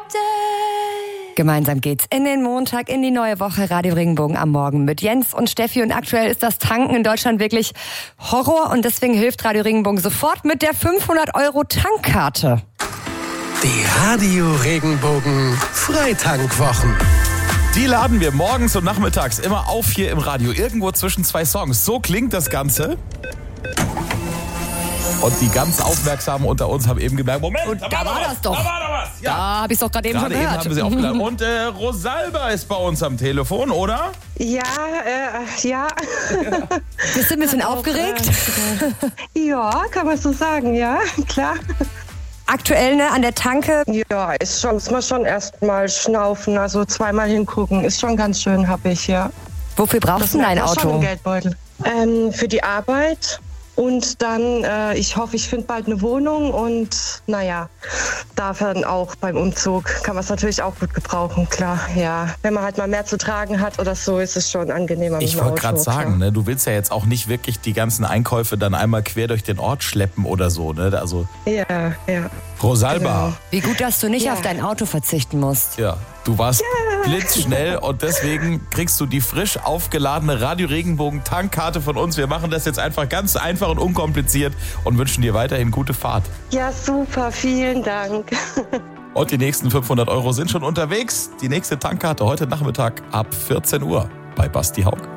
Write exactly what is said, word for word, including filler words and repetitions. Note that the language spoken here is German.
Gemeinsam geht's in den Montag, in die neue Woche. Radio Regenbogen am Morgen mit Jens und Steffi. Und aktuell ist das Tanken in Deutschland wirklich Horror. Und deswegen hilft Radio Regenbogen sofort mit der fünfhundert Euro Tankkarte. Die Radio Regenbogen Freitankwwochen. Die laden wir morgens und nachmittags immer auf hier im Radio. Irgendwo zwischen zwei Songs. So klingt das Ganze. Und die ganz Aufmerksamen unter uns haben eben gemerkt, Moment, Und da, da war war was, das doch. Da war da was. Ja. Da hab ich's doch gerade eben schon Gerade eben gehört. haben sie aufgeladen. Und äh, Rosalba ist bei uns am Telefon, oder? Ja, äh, ja. Bist du ein bisschen aufgeregt? Ja, kann man so sagen, ja, klar. Aktuell ne, an der Tanke. Ja, ist schon, muss man schon erstmal schnaufen, also zweimal hingucken. Ist schon ganz schön, hab ich, ja. Wofür brauchst du denn ein merkt man schon Auto? im Geldbeutel. Ähm, für die Arbeit. Und dann, äh, ich hoffe, ich finde bald eine Wohnung und naja, dafür dann auch beim Umzug kann man es natürlich auch gut gebrauchen, klar, ja. Wenn man halt mal mehr zu tragen hat oder so, ist es schon angenehmer mit Ich dem Auto. wollte gerade sagen, ne, du willst ja jetzt auch nicht wirklich die ganzen Einkäufe dann einmal quer durch den Ort schleppen oder so, ne? Also Ja, ja. Rosalba, Genau. Wie gut, dass du nicht Ja. auf dein Auto verzichten musst. ja, du warst blitzschnell und deswegen kriegst du die frisch aufgeladene Radio Regenbogen Tankkarte von uns. Wir machen das jetzt einfach ganz einfach und unkompliziert und wünschen dir weiterhin gute Fahrt. Ja, super, vielen Dank. Und die nächsten fünfhundert Euro sind schon unterwegs. Die nächste Tankkarte heute Nachmittag ab vierzehn Uhr bei Basti Haug.